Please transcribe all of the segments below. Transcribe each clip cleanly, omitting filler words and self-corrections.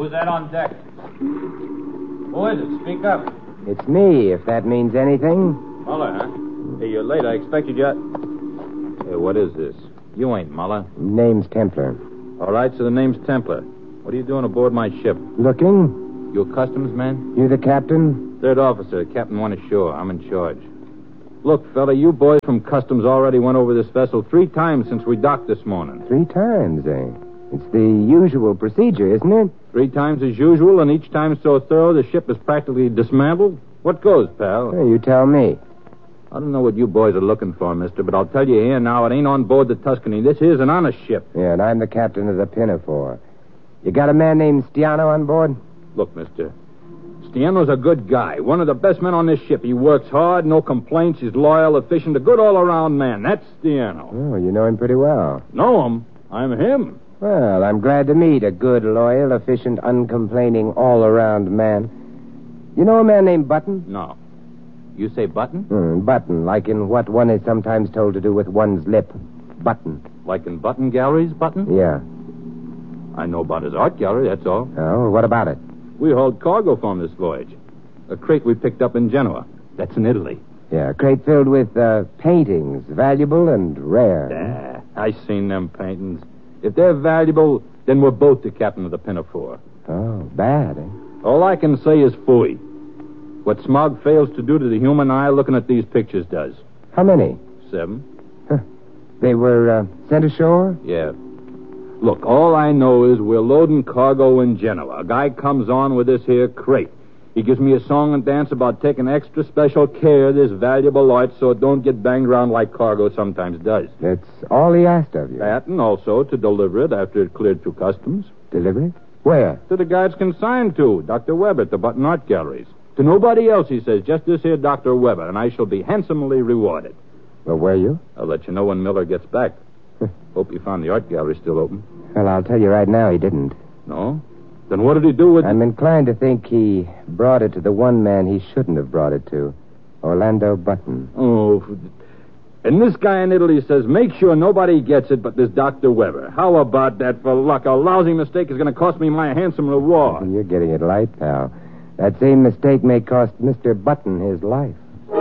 Who's that on deck? Who is it? Speak up. It's me, if that means anything. Muller, huh? Hey, you're late. I expected you. Hey, what is this? You ain't Muller. Name's Templar. All right, so the name's Templar. What are you doing aboard my ship? Looking? You a customs man? You the captain? Third officer. Captain went ashore. I'm in charge. Look, fella, you boys from customs already went over this vessel 3 times since we docked this morning. 3 times, eh? It's the usual procedure, isn't it? 3 times as usual, and each time so thorough the ship is practically dismantled? What goes, pal? Hey, you tell me. I don't know what you boys are looking for, mister, but I'll tell you here now, it ain't on board the Tuscany. This here's an honest ship. Yeah, and I'm the captain of the Pinafore. You got a man named Stiano on board? Look, mister, Stiano's a good guy. One of the best men on this ship. He works hard, no complaints. He's loyal, efficient, a good all-around man. That's Stiano. Oh, you know him pretty well. Know him? I'm him. Well, I'm glad to meet a good, loyal, efficient, uncomplaining, all-around man. You know a man named Button? No. You say Button? Button, like in what one is sometimes told to do with one's lip. Button. Like in Button Gallery's Button? Yeah. I know about his art gallery, that's all. Oh, what about it? We hauled cargo for him this voyage. A crate we picked up in Genoa. That's in Italy. Yeah, a crate filled with paintings, valuable and rare. Yeah, I seen them paintings. If they're valuable, then we're both the captain of the Pinafore. Oh, bad, eh? All I can say is phooey. What smog fails to do to the human eye, looking at these pictures does. How many? 7. Huh. They were sent ashore? Yeah. Look, all I know is we're loading cargo in Genoa. A guy comes on with this here crate. He gives me a song and dance about taking extra special care of this valuable art so it don't get banged around like cargo sometimes does. That's all he asked of you. That, and also to deliver it after it cleared through customs. Deliver it? Where? To the guy it's consigned to, Dr. Weber at the Button Art Galleries. To nobody else, he says, just this here Dr. Weber, and I shall be handsomely rewarded. Well, where are you? I'll let you know when Miller gets back. Hope you found the art gallery still open. Well, I'll tell you right now, he didn't. No? Then what did he do with I'm inclined to think he brought it to the one man he shouldn't have brought it to, Orlando Button. Oh, and this guy in Italy says, make sure nobody gets it but this Dr. Weber. How about that for luck? A lousy mistake is going to cost me my handsome reward. You're getting it light, pal. That same mistake may cost Mr. Button his life.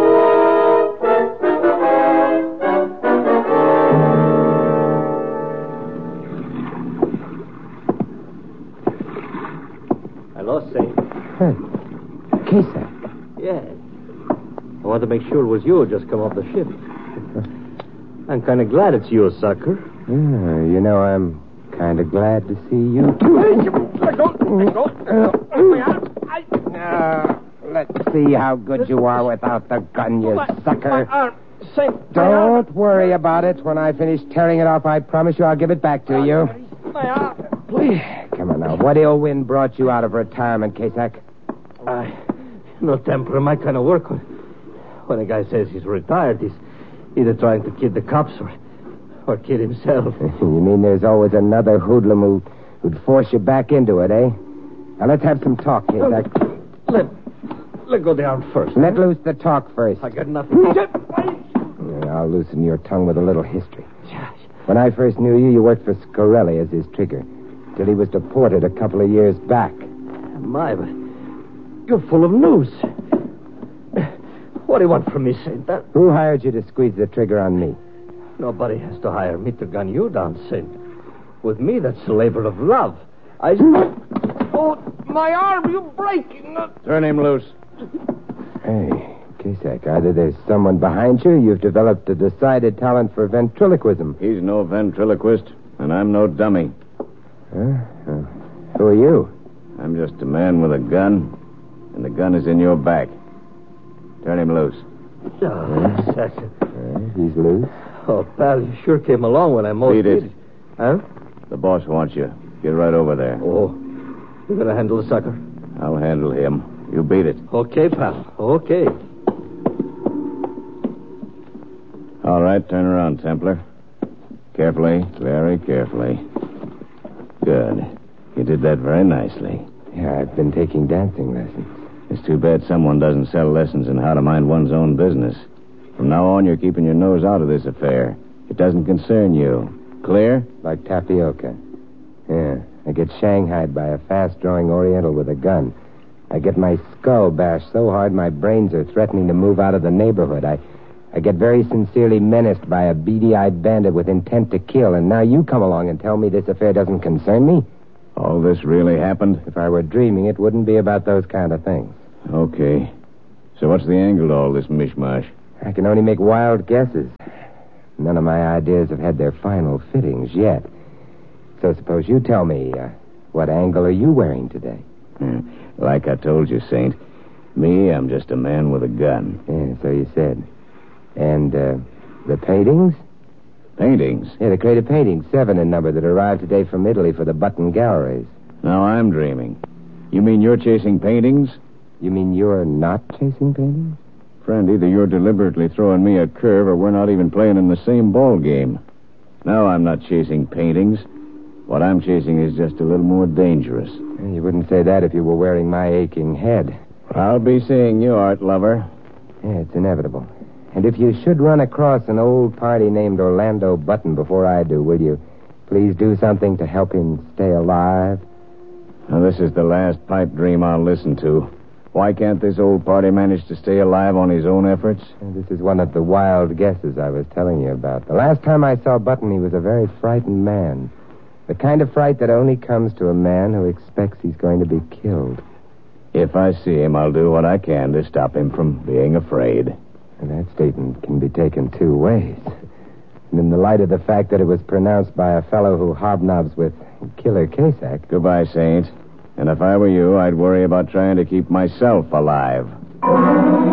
Hello, Saint. Hey, Kesa. Yeah. I want to make sure it was you who just come off the ship. I'm kind of glad it's you, sucker. You know, I'm kind of glad to see you. Let go. Let's see how good you are without the gun, you sucker. My arm. Saint. Don't worry about it. When I finish tearing it off, I promise you I'll give it back to you. My arm. Please. Come on now. What ill wind brought you out of retirement, Kasak? No temper in my kind of work. When a guy says he's retired, he's either trying to kid the cops or kid himself. You mean there's always another hoodlum who'd force you back into it, eh? Now, let's have some talk, Kasak. Let go the arm first. Let loose the talk first. I got nothing. I'll loosen your tongue with a little history. When I first knew you, you worked for Scorelli as his trigger, till he was deported a couple of years back. My, but you're full of news. What do you want from me, Saint? Who hired you to squeeze the trigger on me? Nobody has to hire me to gun you down, Saint. With me, that's the labor of love. Oh, my arm, you're breaking. Turn him loose. Hey, Kasak, either there's someone behind you, or you've developed a decided talent for ventriloquism. He's no ventriloquist, and I'm no dummy. Who are you? I'm just a man with a gun, and the gun is in your back. Turn him loose. He's loose. Oh, pal, you sure came along when I most Beat it. needed. Huh? The boss wants you. Get right over there. Oh, you're going to handle the sucker? I'll handle him. You beat it. Okay, pal. Okay. All right, turn around, Templar. Carefully, very carefully. Good. You did that very nicely. Yeah, I've been taking dancing lessons. It's too bad someone doesn't sell lessons in how to mind one's own business. From now on, you're keeping your nose out of this affair. It doesn't concern you. Clear? Like tapioca. Yeah, I get shanghaied by a fast-drawing Oriental with a gun. I get my skull bashed so hard my brains are threatening to move out of the neighborhood. I get very sincerely menaced by a beady-eyed bandit with intent to kill, and now you come along and tell me this affair doesn't concern me? All this really happened? If I were dreaming, it wouldn't be about those kind of things. Okay. So what's the angle to all this mishmash? I can only make wild guesses. None of my ideas have had their final fittings yet. So suppose you tell me, what angle are you wearing today? Like I told you, Saint, me, I'm just a man with a gun. Yeah, so you said. And, the paintings? Paintings? Yeah, the crate of paintings, 7 in number, that arrived today from Italy for the Button Galleries. Now I'm dreaming. You mean you're chasing paintings? You mean you're not chasing paintings? Friend, either you're deliberately throwing me a curve or we're not even playing in the same ball game. No, I'm not chasing paintings. What I'm chasing is just a little more dangerous. You wouldn't say that if you were wearing my aching head. I'll be seeing you, art lover. Yeah, it's inevitable. And if you should run across an old party named Orlando Button before I do, will you please do something to help him stay alive? Now, this is the last pipe dream I'll listen to. Why can't this old party manage to stay alive on his own efforts? This is one of the wild guesses I was telling you about. The last time I saw Button, he was a very frightened man. The kind of fright that only comes to a man who expects he's going to be killed. If I see him, I'll do what I can to stop him from being afraid. And that statement can be taken 2 ways. And in the light of the fact that it was pronounced by a fellow who hobnobs with Killer Kasak... Goodbye, Saint. And if I were you, I'd worry about trying to keep myself alive.